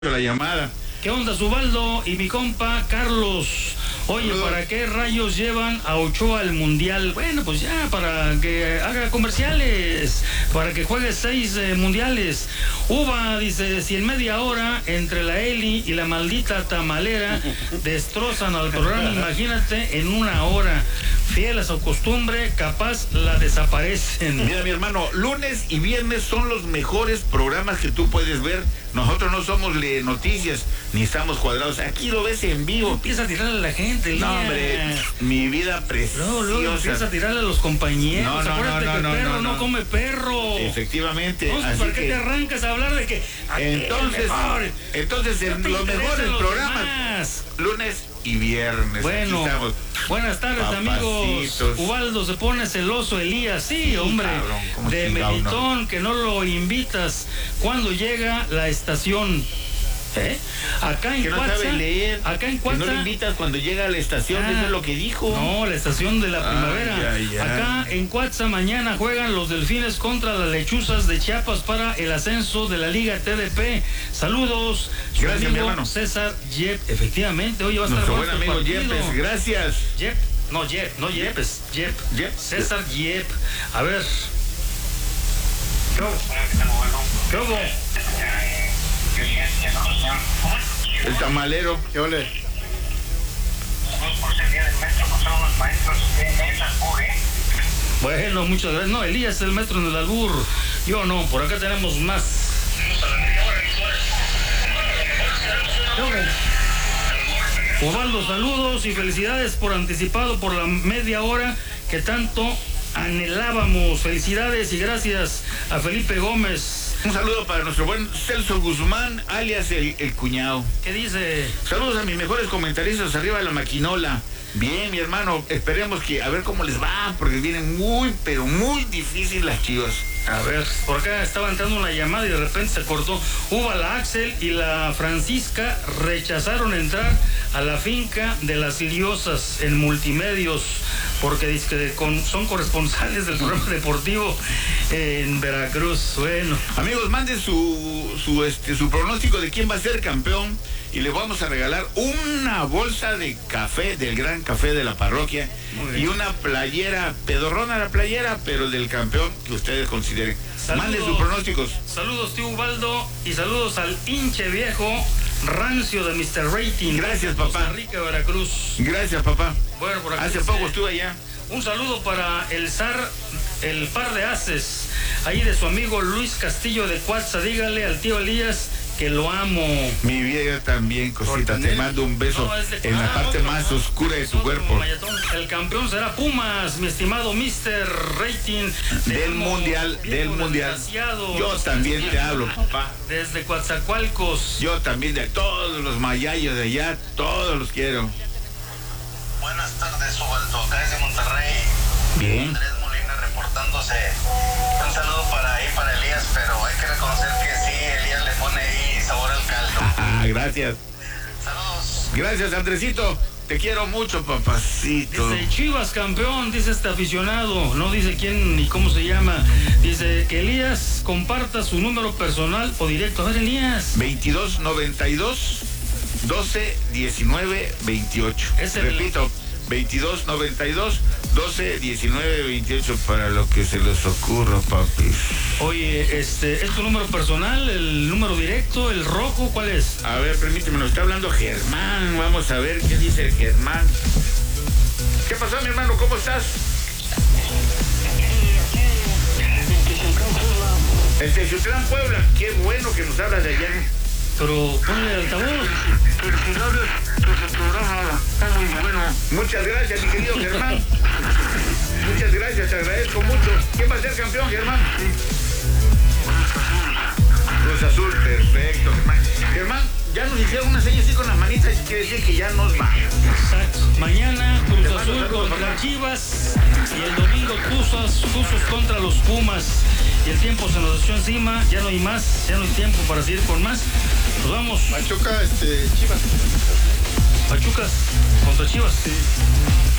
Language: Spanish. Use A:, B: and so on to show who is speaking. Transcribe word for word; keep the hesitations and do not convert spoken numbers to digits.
A: la llamada.
B: ¿Qué onda, Zubaldo y mi compa Carlos? Oye,
A: Saludos.
B: ¿para qué rayos llevan a Ochoa al Mundial? Bueno, pues ya, para que haga comerciales, para que juegue seis eh, mundiales. Uva dice, si en media hora entre la Eli y la maldita tamalera destrozan al programa, imagínate en una hora. Fiel a su costumbre, capaz la desaparecen.
A: Mira, mi hermano, lunes y viernes son los mejores programas que tú puedes ver. Nosotros no somos de noticias, ni estamos cuadrados. Aquí lo ves en vivo.
B: Empieza a tirarle a la gente,
A: No,
B: Lía.
A: hombre, mi vida preciosa.
B: Luego, luego empieza a tirarle a los compañeros.
A: No, no,
B: Acuérdate
A: no,
B: que
A: no,
B: el perro
A: no,
B: no,
A: no.
B: come perro.
A: Efectivamente.
B: Entonces,
A: así
B: ¿para qué
A: que,
B: te arrancas a hablar de que
A: entonces,
B: mejor?
A: entonces
B: No
A: en
B: te
A: los
B: interesan
A: mejores
B: los
A: programas,
B: demás.
A: lunes y viernes.
B: Bueno,
A: Aquí estamos.
B: buenas tardes, amigos.
A: Papacitos.
B: Ubaldo se pone celoso, Elías. Sí, hombre.
A: cabrón, ¿cómo
B: de
A: chingado,
B: Melitón, que no lo invitas cuando llega la estación. ¿Eh? Acá en
A: Que no
B: Cuatza,
A: sabe leer.
B: acá en
A: Que
B: Cuatza,
A: no lo invitas cuando llega a la estación,
B: Ah,
A: eso es lo que dijo.
B: No, la estación de la
A: Ay,
B: primavera.
A: ay, ay.
B: Acá en Cuatza mañana juegan los Delfines contra las Lechuzas de Chiapas para el ascenso de la Liga T D P. Saludos. Su
A: Gracias,
B: amigo
A: mi hermano.
B: César Yep. Efectivamente, hoy va a estar
A: Nuestro buen
B: bueno este
A: amigo
B: partido.
A: Yepes, gracias.
B: Yep. No, Yep, no Yepes. Yep.
A: Yep.
B: César Yep. A ver. ¿Qué hubo? ¿Qué hubo?
A: El tamalero.
C: ¿Qué ole?
B: Bueno, muchas gracias. No, Elías es el maestro en el albur. Yo no, por acá tenemos más. Osvaldo, saludos y felicidades por anticipado por la media hora que tanto anhelábamos. Felicidades y gracias a Felipe Gómez.
A: Un saludo para nuestro buen Celso Guzmán, alias el, el cuñado.
B: ¿Qué dice?
A: Saludos a mis mejores comentaristas arriba de la maquinola. Bien, mi hermano, esperemos que a ver cómo les va, porque vienen muy, pero muy difíciles las Chivas.
B: A ver, por acá estaba entrando una llamada y de repente se cortó. Uva, la Axel y la Francisca rechazaron entrar a la finca de las Liriosas en Multimedios porque dice que con, son corresponsales del programa deportivo en Veracruz. Bueno,
A: Amigos, manden su, su, este, su pronóstico de quién va a ser campeón y les vamos a regalar una bolsa de café, del gran café de la parroquia, y una playera, pedorrona la playera, pero del campeón que ustedes consideren.
B: Saludos.
A: Manden sus pronósticos.
B: saludos tío Ubaldo y saludos al hinche viejo rancio de mister Rating.
A: Gracias,
B: Costa
A: papá.
B: Rica, Veracruz.
A: Gracias, papá.
B: Bueno, por acá
A: Hace
B: dice-
A: poco estuve allá.
B: Un saludo para el zar, el par de haces, ahí de su amigo Luis Castillo de Cuatza. Dígale al tío Elías que lo amo.
A: Mi vida yo también, cosita. Te mando un beso
B: No, es de-
A: en la
B: ah,
A: parte
B: otro,
A: más
B: ¿no?
A: oscura de
B: Es
A: tu
B: otro
A: cuerpo.
B: mayatón. El campeón será Pumas, mi estimado mister Rating. Te
A: Del
B: amo,
A: mundial,
B: viejo
A: del mundial.
B: desgraciado.
A: Yo también te hablo, papá.
B: Desde Coatzacoalcos.
A: Yo también, de todos los mayayos de allá, todos los quiero.
D: Buenas tardes, Ubaldo, acá desde Monterrey.
A: Bien.
D: Andrés Molina reportándose. Un saludo para ahí, para Elías, pero hay que reconocer que sí, Elías le pone ahí sabor al caldo.
A: Ah, gracias.
D: Saludos.
A: Gracias, Andresito. Te quiero mucho, papacito.
B: Dice Chivas campeón, dice este aficionado, no dice quién ni cómo se llama. Dice que Elías comparta su número personal o directo. A ver, Elías.
A: veintidós noventa y dos doce diecinueve veintiocho.
B: Es el-
A: Repito, veintidós noventa y dos doce diecinueve veintiocho para lo que se les ocurra, papi.
B: Oye, este, ¿es tu número personal, el número directo, el rojo, cuál es?
A: A ver, permíteme, nos está hablando Germán. Vamos a ver qué dice el Germán. ¿Qué pasó, mi hermano? ¿Cómo estás? En Teciutlán, Puebla. Qué bueno que nos hablas de allá.
B: Pero ponle el altavoz.
A: Felicidades, que su programa está muy bueno. Muchas gracias, mi querido Germán. Muchas gracias, te agradezco mucho. ¿Quién va a ser campeón, Germán? Cruz Azul, perfecto, Germán. Germán, ya nos hicieron una seña así con las manitas, quiere decir que ya nos va.
B: Exacto. Mañana Cruz
A: Te mando
B: Azul
A: saludos,
B: contra
A: papá.
B: Chivas y el domingo Tuzos, Tuzos contra los Pumas. Y el tiempo se nos echó encima, ya no hay más, ya no hay tiempo para seguir con más. Nos vamos.
C: Pachuca, este, Chivas.
B: Pachucas contra Chivas.
C: Sí.